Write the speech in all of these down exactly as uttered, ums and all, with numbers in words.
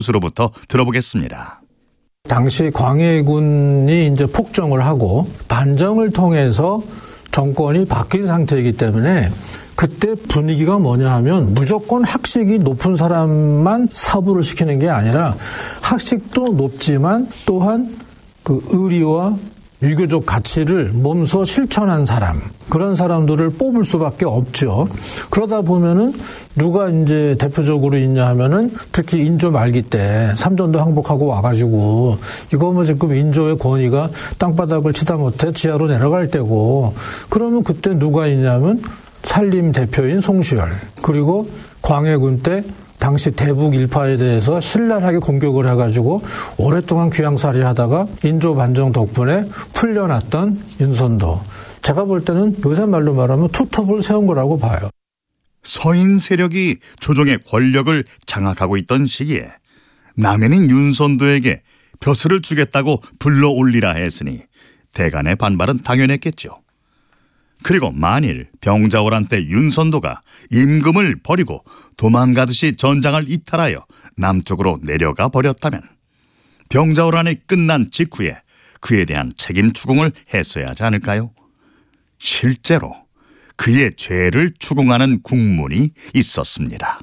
으로부터 들어보겠습니다. 당시 광해군이 이제 폭정을 하고 반정을 통해서 정권이 바뀐 상태이기 때문에 그때 분위기가 뭐냐 하면 무조건 학식이 높은 사람만 사부를 시키는 게 아니라 학식도 높지만 또한 그 의리와 유교적 가치를 몸소 실천한 사람, 그런 사람들을 뽑을 수밖에 없죠. 그러다 보면은 누가 이제 대표적으로 있냐 하면은 특히 인조 말기 때 삼전도 항복하고 와가지고 이거 뭐 지금 인조의 권위가 땅바닥을 치다 못해 지하로 내려갈 때고, 그러면 그때 누가 있냐면 산림 대표인 송시열, 그리고 광해군 때 당시 대북 일파에 대해서 신랄하게 공격을 해가지고 오랫동안 귀양살이 하다가 인조 반정 덕분에 풀려났던 윤선도. 제가 볼 때는 요새 말로 말하면 투톱을 세운 거라고 봐요. 서인 세력이 조정의 권력을 장악하고 있던 시기에 남인인 윤선도에게 벼슬을 주겠다고 불러올리라 했으니 대간의 반발은 당연했겠죠. 그리고 만일 병자호란 때 윤선도가 임금을 버리고 도망가듯이 전장을 이탈하여 남쪽으로 내려가 버렸다면 병자호란이 끝난 직후에 그에 대한 책임 추궁을 했어야 하지 않을까요? 실제로 그의 죄를 추궁하는 국문이 있었습니다.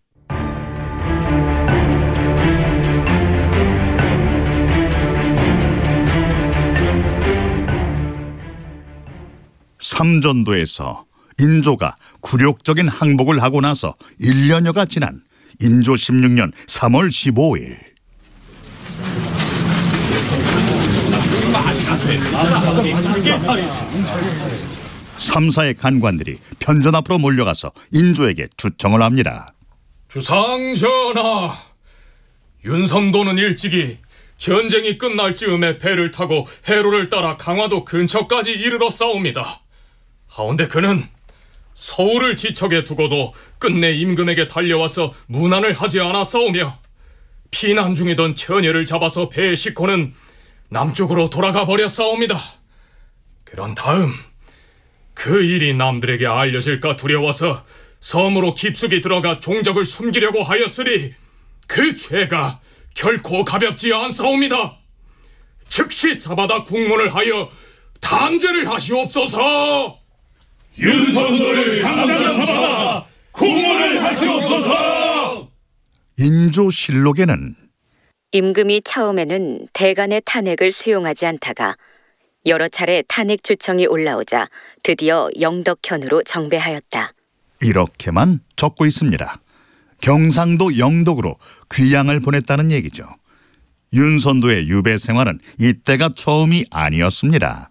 삼전도에서 인조가 굴욕적인 항복을 하고 나서 일 년여가 지난 인조 십육 년 삼월 십오일, 삼사의 간관들이 편전 앞으로 몰려가서 인조에게 주청을 합니다. 주상전하, 윤선도는 일찍이 전쟁이 끝날 즈음에 배를 타고 해로를 따라 강화도 근처까지 이르러 싸웁니다. 하온데 그는 서울을 지척에 두고도 끝내 임금에게 달려와서 문안을 하지 않았사오며 피난 중이던 처녀를 잡아서 배에 싣고는 남쪽으로 돌아가 버렸사옵니다. 그런 다음 그 일이 남들에게 알려질까 두려워서 섬으로 깊숙이 들어가 종적을 숨기려고 하였으니 그 죄가 결코 가볍지 않사옵니다. 즉시 잡아다 국문을 하여 단죄를 하시옵소서. 윤선도를 당장 잡아 국문을 하시옵소서. 인조실록에는 임금이 처음에는 대간의 탄핵을 수용하지 않다가 여러 차례 탄핵 주청이 올라오자 드디어 영덕현으로 정배하였다. 이렇게만 적고 있습니다. 경상도 영덕으로 귀양을 보냈다는 얘기죠. 윤선도의 유배 생활은 이때가 처음이 아니었습니다.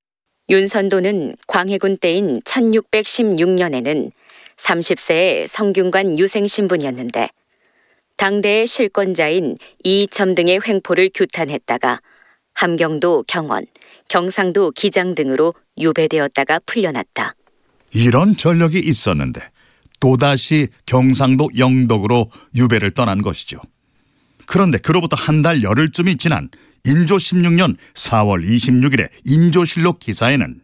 윤선도는 광해군 때인 천육백십육 년에는 삼십 세의 성균관 유생신분이었는데 당대의 실권자인 이이첨 등의 횡포를 규탄했다가 함경도 경원, 경상도 기장 등으로 유배되었다가 풀려났다. 이런 전력이 있었는데 또다시 경상도 영덕으로 유배를 떠난 것이죠. 그런데 그로부터 한 달 열흘쯤이 지난 인조 십육 년 사월 이십육일의 인조실록 기사에는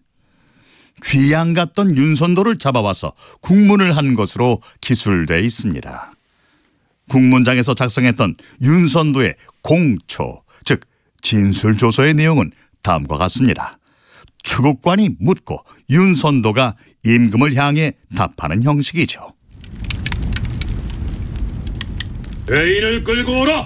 귀양 갔던 윤선도를 잡아와서 국문을 한 것으로 기술돼 있습니다. 국문장에서 작성했던 윤선도의 공초, 즉 진술조서의 내용은 다음과 같습니다. 추국관이 묻고 윤선도가 임금을 향해 답하는 형식이죠. 배인을 끌고 오라.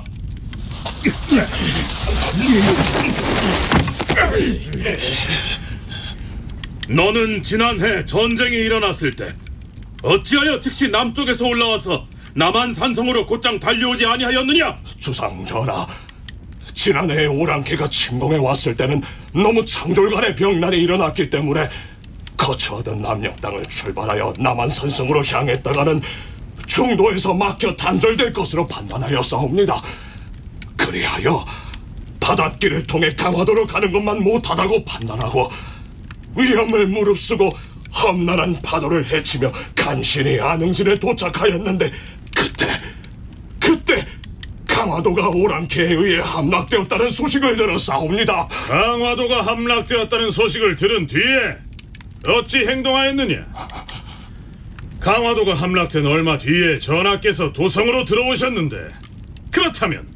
너는 지난해 전쟁이 일어났을 때 어찌하여 즉시 남쪽에서 올라와서 남한 산성으로 곧장 달려오지 아니하였느냐? 주상전하, 지난해 오랑캐가 침공해 왔을 때는 너무 창졸간의 병난이 일어났기 때문에 거처하던 남녘 땅을 출발하여 남한 산성으로 향했다가는 중도에서 막혀 단절될 것으로 판단하였사옵니다. 그리하여 바닷길을 통해 강화도로 가는 것만 못하다고 판단하고 위험을 무릅쓰고 험난한 파도를 헤치며 간신히 안흥진에 도착하였는데 그때 그때 강화도가 오랑캐에 의해 함락되었다는 소식을 들었사옵니다. 강화도가 함락되었다는 소식을 들은 뒤에 어찌 행동하였느냐? 강화도가 함락된 얼마 뒤에 전하께서 도성으로 들어오셨는데 그렇다면